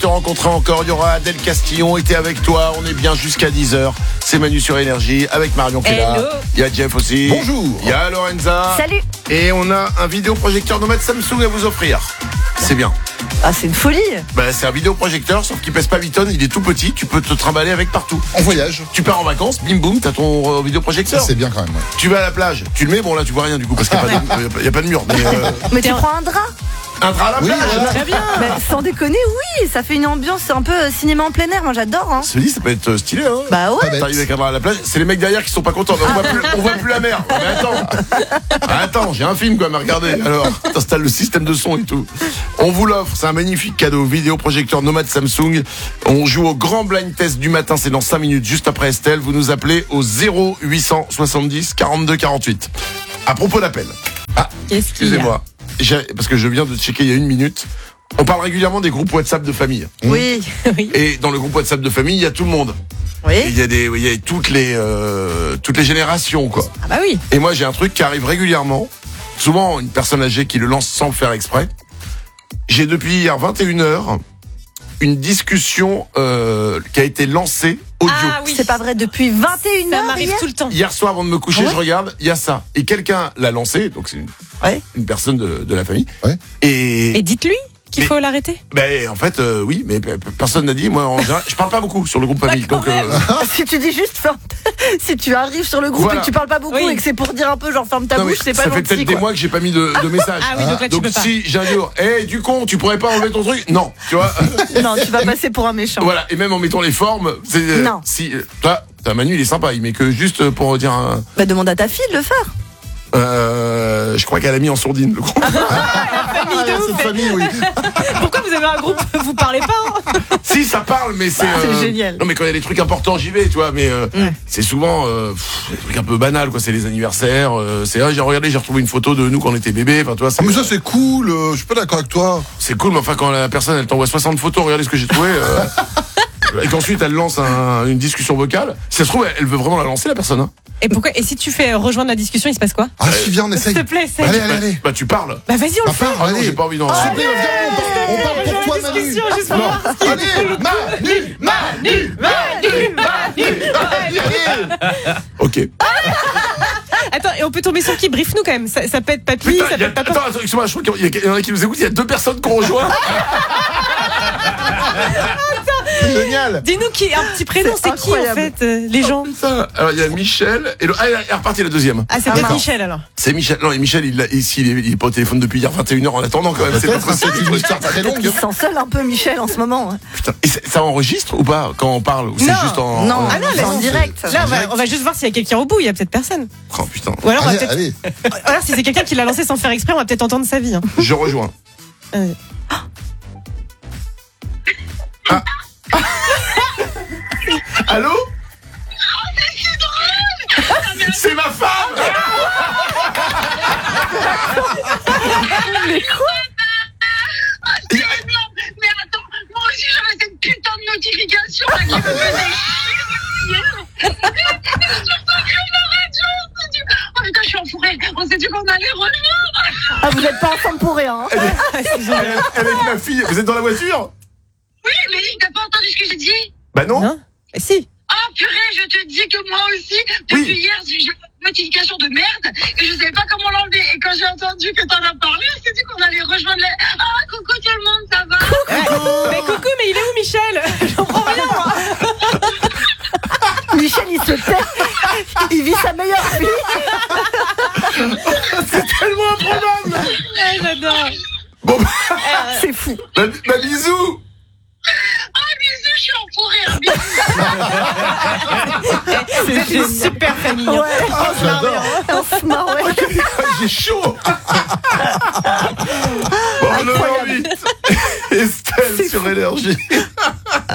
Te rencontrer encore, il y aura Adèle Castillon était avec toi, on est bien jusqu'à 10h. C'est Manu sur Énergie avec Marion qui est là. Il y a Jeff aussi. Bonjour. Il y a Lorenza. Salut. Et on a un vidéoprojecteur nomade Samsung à vous offrir. C'est bien. Ah, c'est une folie. C'est un vidéoprojecteur, sauf qu'il pèse pas 8 tonnes, il est tout petit, tu peux te trimballer avec partout. En voyage. Tu pars en vacances, bim boum, t'as ton Ça, vidéoprojecteur. c'est bien quand même. Ouais. Tu vas à la plage, tu le mets, bon là tu vois rien du coup parce qu'il n'y a pas de mur. Mais tu prends un drap. Un drap à la Oui, plage. voilà. Très bien. Sans déconner, oui, ça fait une ambiance un peu cinéma en plein air. Moi, j'adore. Hein. Se dit, ça peut être stylé, hein. Bah ouais. bête. T'arrives avec un drap à la plage, c'est les mecs derrière qui sont pas contents. On voit plus la mer. Mais attends, j'ai un film quoi, mais regardez. Alors, t'installes le système de son et tout. On vous l'offre, c'est un magnifique cadeau. Vidéoprojecteur nomade Samsung. On joue au grand blind test du matin, c'est dans 5 minutes, juste après Estelle. Vous nous appelez au 0870 42 48. À propos d'appel. Qu'est-ce qu'il y a ? Excusez-moi. Parce que je viens de checker il y a 1 minute. On parle régulièrement des groupes WhatsApp de famille. Oui. Et dans le groupe WhatsApp de famille, il y a tout le monde. Oui. Il y a toutes les générations, quoi. Ah bah oui. Et moi, j'ai un truc qui arrive régulièrement. Souvent, une personne âgée qui le lance sans le faire exprès. J'ai depuis hier 21h une discussion qui a été lancée audio. Ah oui. C'est pas vrai, depuis 21h. Ça m'arrive tout le temps. Hier soir, avant de me coucher, Ah ouais je regarde, il y a ça. Et quelqu'un l'a lancé, donc c'est une personne de la famille. Ouais. Et dites-lui qu'il Mais- faut l'arrêter. En fait, oui, mais personne n'a dit. Moi, en général, je parle pas beaucoup sur le groupe famille. Donc, Si tu dis juste si tu arrives sur le groupe Voilà. et que tu parles pas beaucoup Oui. et que c'est pour dire un peu genre ferme ta non, mais bouche, c'est pas ça fait gentil. peut-être des Quoi. mois que j'ai pas mis de message. Ah oui, donc là, tu Donc peux pas. si j'ai un jour, du con, tu pourrais pas enlever ton truc. Non, tu vois. Non, tu vas passer pour un méchant. Voilà, et même en mettant les formes, c'est Non. si toi, Manu, il est sympa, il met que juste pour dire un. Bah demande à ta fille de le faire. Je crois qu'elle a mis en sourdine le groupe. Famille de Cette ouf. famille, oui. Pourquoi vous avez un groupe, vous parlez pas hein ? Si ça parle, mais c'est. C'est génial. Non mais quand il y a des trucs importants, j'y vais, tu vois. Mais c'est souvent des trucs un peu banals, quoi. C'est les anniversaires. C'est j'ai retrouvé une photo de nous quand on était bébés. Enfin, tu vois. Ah, mais ça, c'est cool. Je suis pas d'accord avec toi. C'est cool, mais enfin quand la personne elle t'envoie 60 photos, regardez ce que j'ai trouvé. Et qu'ensuite elle lance une discussion vocale. Si ça se trouve, elle veut vraiment la lancer la personne. Hein. Et pourquoi ? Et si tu fais rejoindre la discussion, il se passe quoi ? Ah, si, viens, on essaye. S'il te plaît, essaye. Allez. Bah tu parles. Bah vas-y, on le fait. Part, Ah non, allez. j'ai pas envie d'en. S'il te plaît, viens, on parle pour toi, Manu. Discussion, juste pour voir ce qui est Allez, Manu. Ok. Attends, et on peut tomber sur qui ? Brief-nous quand même. Ça peut être papy, Putain, ça peut être papa. attends, excuse-moi, je crois qu'il y en a qui nous écoutent. Il y a 2 personnes qu'on rejoint. C'est génial. Dis-nous qui un petit prénom, C'est c'est qui en incroyable. fait les gens ? Putain. Alors il y a Michel et elle est repartie la deuxième. Ah, c'est peut-être d'accord. Michel alors. C'est Michel. Non, et Michel, il est pas au téléphone depuis hier 21h en attendant quand même. C'est pas Peut-être, c'est possible. une histoire très longue. Il sent seul un peu Michel en ce moment. Putain. Et ça enregistre ou pas quand on parle ou c'est Non. juste en. Non, Ah non, c'est là, en c'est- direct. Là, on va juste voir s'il y a quelqu'un au bout. Il y a peut-être personne. Oh putain. Ou alors, on va Allez, peut-être. allez. Alors, si c'est quelqu'un qui l'a lancé sans faire exprès, on va peut-être entendre sa vie. Hein. Je rejoins. Allô? C'est ma femme! Mais attends, moi aussi j'avais cette putain de notification là qui me faisait chier. Surtout que la radio, on s'est dit, oh putain, je suis enfourrée. On s'est dit qu'on allait rejoindre. Ah, vous n'êtes pas ensemble pour rien. Hein. Elle est ma fille. Vous êtes dans la voiture? Oui, mais t'as pas entendu ce que j'ai dit? Bah non. Non ? Et si. Oh purée, je te dis que moi aussi, depuis hier, j'ai une notification de merde et je savais pas comment l'enlever. Et quand j'ai entendu que t'en as parlé, on s'est dit qu'on allait rejoindre les... Ah, coucou tout le monde, ça va? Mais coucou, mais il est où Michel ? J'en prends rien moi. Michel, il se tait. Il vit sa meilleure vie. C'est tellement improbable. J'adore. Bon, C'est fou. bah bisous. Ah, bisous, je suis enfourrée. C'est une super famille. Hein. Ouais. On se marre, ouais. J'ai chaud. Bon, 9h08. Estelle sur Énergie.